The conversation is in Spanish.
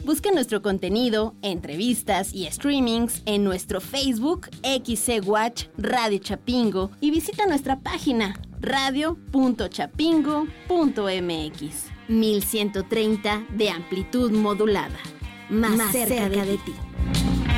Busca nuestro contenido, entrevistas y streamings en nuestro Facebook XC Watch Radio Chapingo y visita nuestra página radio.chapingo.mx. 1130 de amplitud modulada. Más cerca de ti.